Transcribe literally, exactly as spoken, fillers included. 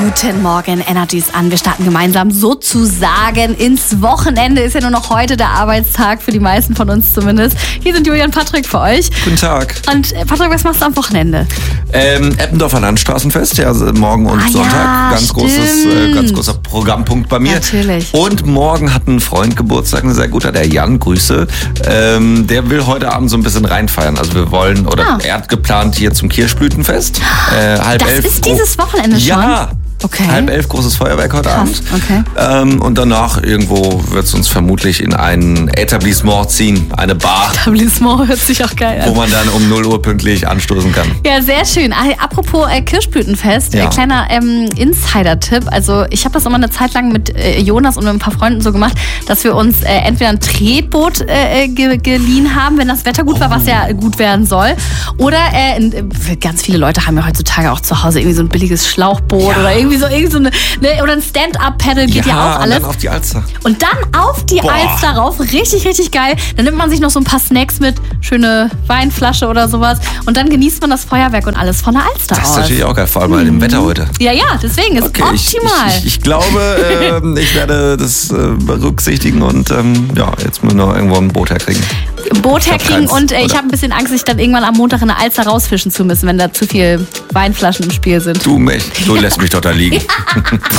Guten Morgen, Energy's an. Wir starten gemeinsam sozusagen ins Wochenende. Ist ja nur noch heute der Arbeitstag, für die meisten von uns zumindest. Hier sind Julia und Patrick für euch. Guten Tag. Und Patrick, was machst du am Wochenende? Ähm, Eppendorfer Landstraßenfest, ja, morgen und ah, Sonntag. Ja, ganz, großes, äh, ganz großer Programmpunkt bei mir. Natürlich. Und morgen hat ein Freund Geburtstag, ein sehr guter, der Jan, Grüße. Ähm, der will heute Abend so ein bisschen reinfeiern. Also wir wollen, oder Ah. er hat geplant hier zum Kirschblütenfest. Äh, halb Das elf. ist dieses Wochenende schon? Ja. Okay. Halb elf, großes Feuerwerk heute Krass, Abend. okay. Ähm, und danach irgendwo wird es uns vermutlich in ein Etablissement ziehen, eine Bar, Etablissement hört sich auch geil an. wo man dann um null Uhr pünktlich anstoßen kann. Ja, sehr schön. Ah, Apropos äh, Kirschblütenfest, Ja. äh, kleiner ähm, Insider-Tipp. Also ich habe das immer eine Zeit lang mit äh, Jonas und mit ein paar Freunden so gemacht, dass wir uns äh, entweder ein Tretboot äh, ge geliehen haben, wenn das Wetter gut war, was ja gut werden soll. Oder äh, in, äh, ganz viele Leute haben ja heutzutage auch zu Hause irgendwie so ein billiges Schlauchboot Ja. oder irgendwie so, irgendwie so eine, ne, oder ein Stand-Up-Paddle geht ja, auch und alles. dann auf die Alster. Und dann auf die Boah. Alster rauf, richtig, richtig geil. Dann nimmt man sich noch so ein paar Snacks mit, schöne Weinflasche oder sowas. Und dann genießt man das Feuerwerk und alles von der Alster Das ist aus. natürlich auch geil, vor allem bei dem Wetter heute. Ja, ja, deswegen ist Okay, ich, optimal. ich, ich, ich glaube, ähm, ich werde das äh, berücksichtigen und ähm, ja, jetzt müssen wir noch irgendwo ein Boot herkriegen. Ein Boot Ich hab herkriegen keins, und äh, ich oder? habe ein bisschen Angst, sich dann irgendwann am Montag in der Alster rausfischen zu müssen, wenn da zu viel Weinflaschen im Spiel sind. Du mich, du lässt mich doch da liegen.